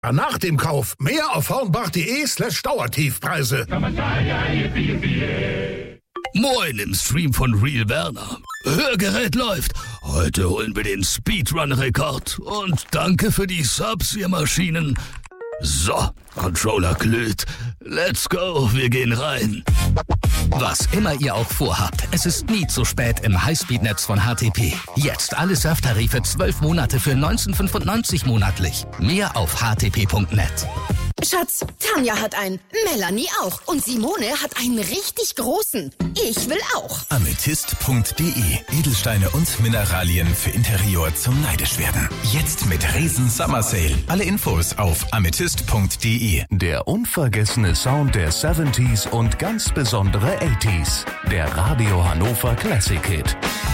Nach dem Kauf mehr auf hornbach.de/Dauertiefpreise. Moin im Stream von Real Werner. Hörgerät läuft. Heute holen wir den Speedrun-Rekord. Und danke für die Subs, ihr Maschinen. So, Controller glüht. Let's go, wir gehen rein. Was immer ihr auch vorhabt, es ist nie zu spät im Highspeed-Netz von HTP. Jetzt alle Surftarife 12 Monate für 19,95 monatlich. Mehr auf htp.net. Schatz, Tanja hat einen, Melanie auch und Simone hat einen richtig großen. Ich will auch. Amethyst.de. Edelsteine und Mineralien für Interior zum Neidischwerden. Jetzt mit Riesen Summer Sale. Alle Infos auf amethyst.de. Der unvergessene Sound der 70s und ganz besondere 80s. Der Radio Hannover Classic Hit.